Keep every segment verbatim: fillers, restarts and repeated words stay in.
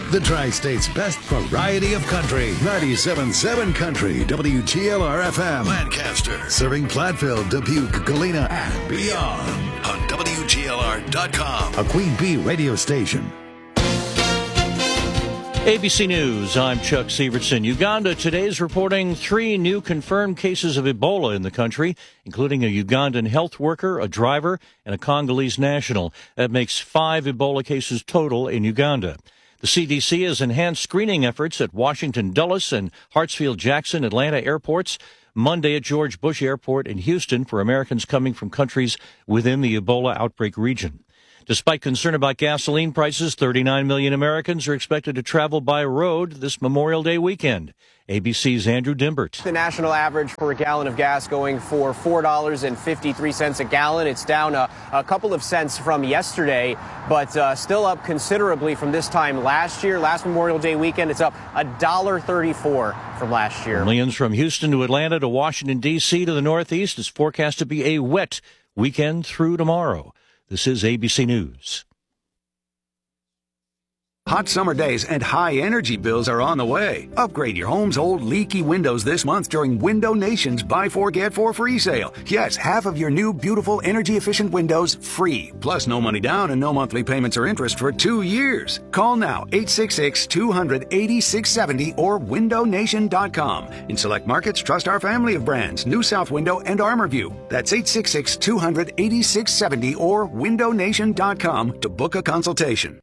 The Tri-State's best variety of country. ninety-seven point seven Country, W G L R F M. Lancaster. Serving Platteville, Dubuque, Galena, and beyond. On W G L R dot com. A Queen Bee radio station. A B C News, I'm Chuck Severson. Uganda today is reporting three new confirmed cases of Ebola in the country, including a Ugandan health worker, a driver, and a Congolese national. That makes five Ebola cases total in Uganda. The C D C has enhanced screening efforts at Washington Dulles and Hartsfield-Jackson Atlanta airports, Monday at George Bush Airport in Houston for Americans coming from countries within the Ebola outbreak region. Despite concern about gasoline prices, thirty-nine million Americans are expected to travel by road this Memorial Day weekend. A B C's Andrew Dimbert. The national average for a gallon of gas going for four dollars and fifty-three cents a gallon. It's down a, a couple of cents from yesterday, but uh, still up considerably from this time last year. Last Memorial Day weekend, it's up one dollar thirty-four from last year. Millions from Houston to Atlanta to Washington, D C to the Northeast is forecast to be a wet weekend through tomorrow. This is A B C News. Hot summer days and high energy bills are on the way. Upgrade your home's old leaky windows this month during Window Nation's Buy Four Get Four free sale. Yes, half of your new beautiful energy efficient windows free. Plus no money down and no monthly payments or interest for two years. Call now eight six six, two hundred, eighty-six seventy or window nation dot com. In select markets, trust our family of brands, New South Window and Armorview. That's eight six six, two hundred, eighty-six seventy or window nation dot com to book a consultation.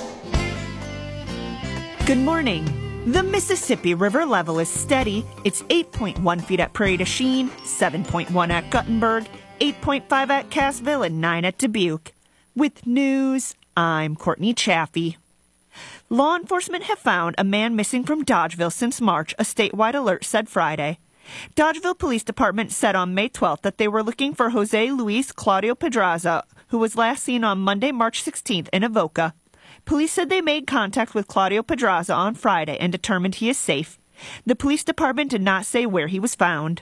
Good morning. The Mississippi River level is steady. It's eight point one feet at Prairie du Chien, seven point one at Guttenberg, eight point five at Cassville, and nine at Dubuque. With news, I'm Courtney Chaffee. Law enforcement have found a man missing from Dodgeville since March, a statewide alert said Friday. Dodgeville Police Department said on May twelfth that they were looking for Jose Luis Claudio Pedraza, who was last seen on Monday, March sixteenth in Avoca. Police said they made contact with Claudio Pedraza on Friday and determined he is safe. The police department did not say where he was found.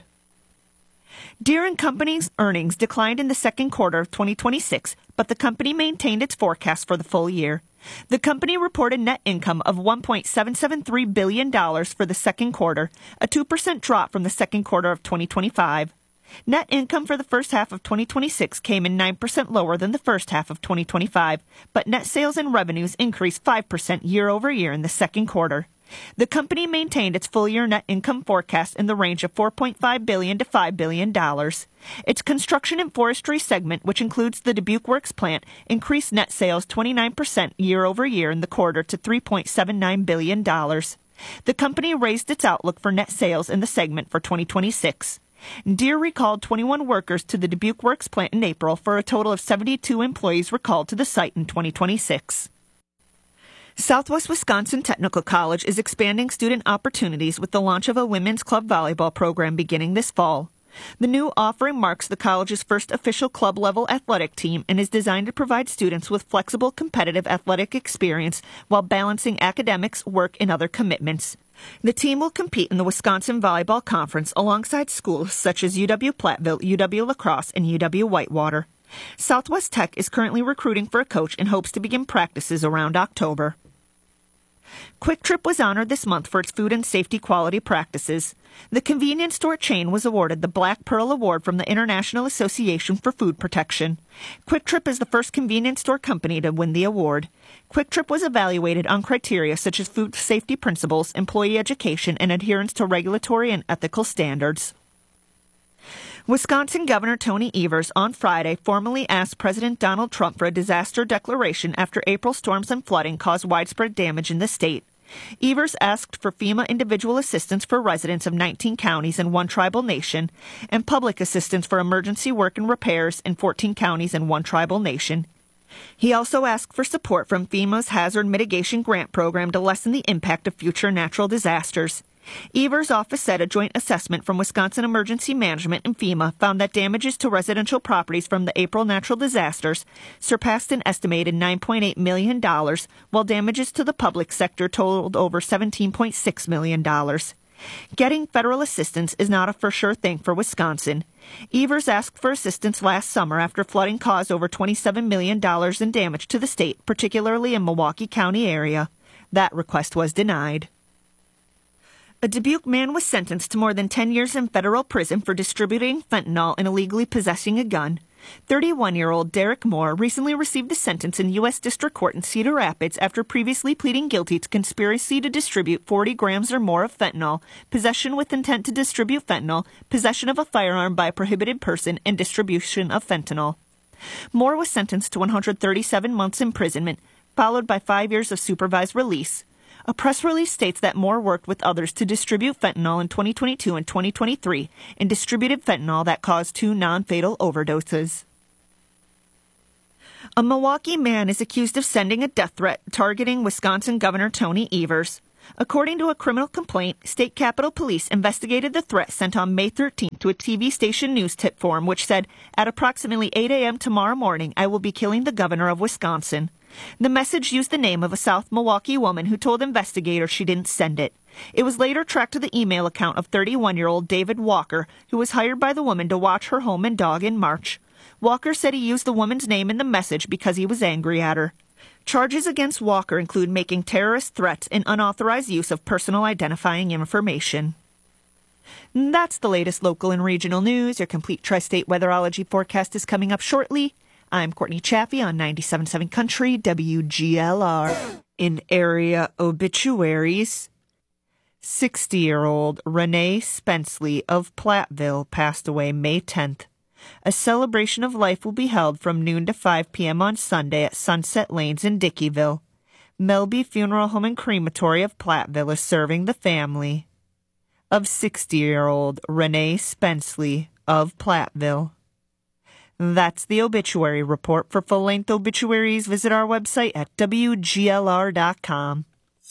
Deere and Company's earnings declined in the second quarter of twenty twenty-six, but the company maintained its forecast for the full year. The company reported net income of one point seven seven three billion dollars for the second quarter, a two percent drop from the second quarter of twenty twenty-five. Net income for the first half of twenty twenty-six came in nine percent lower than the first half of twenty twenty-five, but net sales and revenues increased five percent year over year in the second quarter. The company maintained its full-year net income forecast in the range of four point five billion dollars to five billion dollars. Its construction and forestry segment, which includes the Dubuque Works plant, increased net sales twenty-nine percent year over year in the quarter to three point seven nine billion dollars. The company raised its outlook for net sales in the segment for twenty twenty-six. Deere recalled twenty-one workers to the Dubuque Works plant in April for a total of seventy-two employees recalled to the site in twenty twenty-six. Southwest Wisconsin Technical College is expanding student opportunities with the launch of a women's club volleyball program beginning this fall. The new offering marks the college's first official club-level athletic team and is designed to provide students with flexible, competitive athletic experience while balancing academics, work, and other commitments. The team will compete in the Wisconsin Volleyball Conference alongside schools such as U W-Platteville, U W-La Crosse, and U W-Whitewater. Southwest Tech is currently recruiting for a coach and hopes to begin practices around October. Quick Trip was honored this month for its food and safety quality practices. The convenience store chain was awarded the Black Pearl Award from the International Association for Food Protection. Quick Trip is the first convenience store company to win the award. Quick Trip was evaluated on criteria such as food safety principles, employee education, and adherence to regulatory and ethical standards. Wisconsin Governor Tony Evers on Friday formally asked President Donald Trump for a disaster declaration after April storms and flooding caused widespread damage in the state. Evers asked for FEMA individual assistance for residents of nineteen counties and one tribal nation, and public assistance for emergency work and repairs in fourteen counties and one tribal nation. He also asked for support from FEMA's Hazard Mitigation Grant Program to lessen the impact of future natural disasters. Evers' office said a joint assessment from Wisconsin Emergency Management and FEMA found that damages to residential properties from the April natural disasters surpassed an estimated nine point eight million dollars, while damages to the public sector totaled over seventeen point six million dollars. Getting federal assistance is not a for sure thing for Wisconsin. Evers asked for assistance last summer after flooding caused over twenty-seven million dollars in damage to the state, particularly in Milwaukee County area. That request was denied. A Dubuque man was sentenced to more than ten years in federal prison for distributing fentanyl and illegally possessing a gun. thirty-one-year-old Derek Moore recently received a sentence in U S District Court in Cedar Rapids after previously pleading guilty to conspiracy to distribute forty grams or more of fentanyl, possession with intent to distribute fentanyl, possession of a firearm by a prohibited person, and distribution of fentanyl. Moore was sentenced to one hundred thirty-seven months imprisonment, followed by five years of supervised release. A press release states that Moore worked with others to distribute fentanyl in twenty twenty-two and twenty twenty-three and distributed fentanyl that caused two non-fatal overdoses. A Milwaukee man is accused of sending a death threat targeting Wisconsin Governor Tony Evers. According to a criminal complaint, State Capitol Police investigated the threat sent on May thirteenth to a T V station news tip form which said, "At approximately eight a.m. tomorrow morning, I will be killing the governor of Wisconsin." The message used the name of a South Milwaukee woman who told investigators she didn't send it. It was later tracked to the email account of thirty-one-year-old David Walker, who was hired by the woman to watch her home and dog in March. Walker said he used the woman's name in the message because he was angry at her. Charges against Walker include making terrorist threats and unauthorized use of personal identifying information. That's the latest local and regional news. Your complete tri-state weatherology forecast is coming up shortly. I'm Courtney Chaffee on ninety-seven point seven Country W G L R. In area obituaries, sixty-year-old Renee Spenceley of Platteville passed away May tenth. A celebration of life will be held from noon to five p.m. on Sunday at Sunset Lanes in Dickeyville. Melby Funeral Home and Crematory of Platteville is serving the family of sixty-year-old Renee Spenceley of Platteville. That's the obituary report. For full-length obituaries, visit our website at W G L R dot com.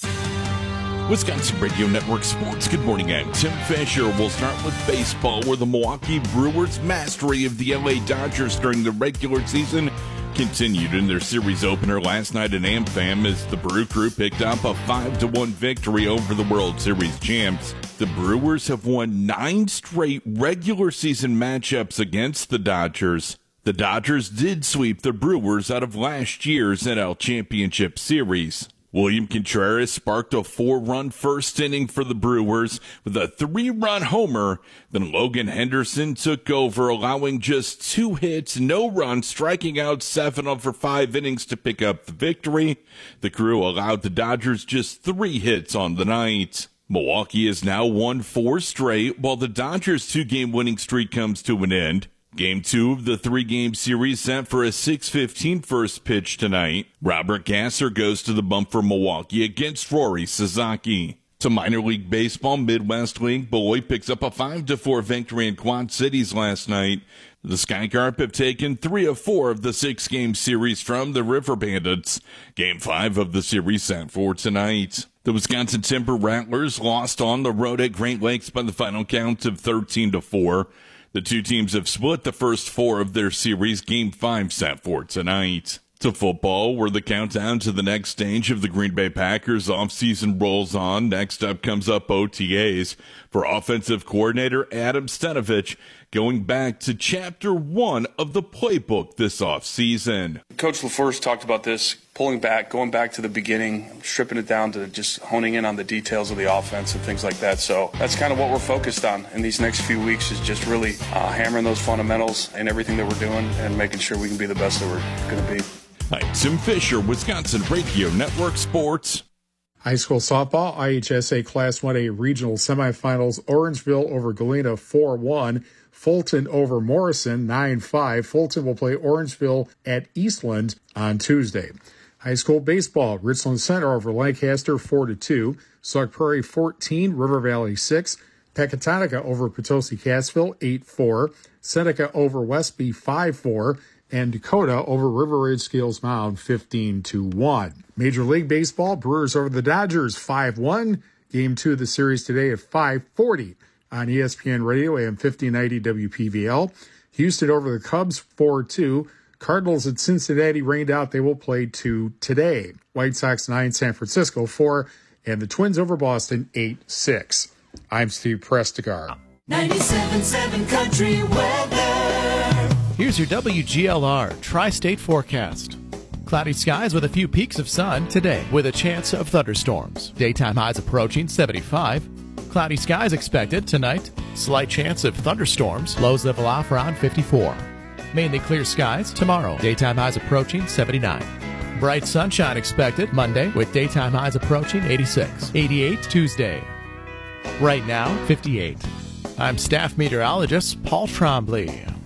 Wisconsin Radio Network Sports. Good morning, I'm Tim Fisher. We'll start with baseball, where the Milwaukee Brewers' mastery of the L A Dodgers during the regular season continued in their series opener last night at AmFam as the Brew Crew picked up a five to one victory over the World Series champs. The Brewers have won nine straight regular season matchups against the Dodgers. The Dodgers did sweep the Brewers out of last year's N L Championship Series. William Contreras sparked a four-run first inning for the Brewers with a three-run homer. Then Logan Henderson took over, allowing just two hits, no runs, striking out seven over five innings to pick up the victory. The Crew allowed the Dodgers just three hits on the night. Milwaukee has now won four straight, while the Dodgers' two-game winning streak comes to an end. Game two of the three-game series set for a six fifteen first pitch tonight. Robert Gasser goes to the bump for Milwaukee against Rory Sasaki. To minor league baseball, Midwest League, Beloit picks up a five to four victory in Quad Cities last night. The Sky Carp have taken three of four of the six-game series from the River Bandits. Game five of the series set for tonight. The Wisconsin Timber Rattlers lost on the road at Great Lakes by the final count of thirteen to four. The two teams have split the first four of their series. Game five set for tonight. To football, where the countdown to the next stage of the Green Bay Packers offseason rolls on. Next up comes up O T As for offensive coordinator Adam Stenavich, going back to chapter one of the playbook this offseason. Coach LaFleur talked about this, pulling back, going back to the beginning, stripping it down to just honing in on the details of the offense and things like that. So that's kind of what we're focused on in these next few weeks, is just really uh, hammering those fundamentals in everything that we're doing and making sure we can be the best that we're going to be. I'm Tim Fisher, Wisconsin Radio Network Sports. High school softball, I H S A Class one A regional semifinals, Orangeville over Galena four one, Fulton over Morrison nine five. Fulton will play Orangeville at Eastland on Tuesday. High school baseball, Richland Center over Lancaster four to two, Sauk Prairie fourteen, River Valley six, Pecatonica over Potosi Cassville eight four, Seneca over Westby five four, and Dakota over River Ridge Scales Mound fifteen to one. Major League Baseball, Brewers over the Dodgers five one. Game two of the series today at five forty on E S P N Radio, A M fifteen ninety W P V L. Houston over the Cubs four two. Cardinals at Cincinnati rained out. They will play two today. White Sox nine, San Francisco four, and the Twins over Boston eight six. I'm Steve Prestigar. ninety-seven point seven Country Weather. Here's your W G L R Tri-State Forecast. Cloudy skies with a few peaks of sun today with a chance of thunderstorms. Daytime highs approaching seventy-five. Cloudy skies expected tonight. Slight chance of thunderstorms. Lows level off around fifty-four. Mainly clear skies tomorrow. Daytime highs approaching seventy-nine. Bright sunshine expected Monday with daytime highs approaching eighty-six. eighty-eight Tuesday. Right now, fifty-eight. I'm staff meteorologist Paul Trombley.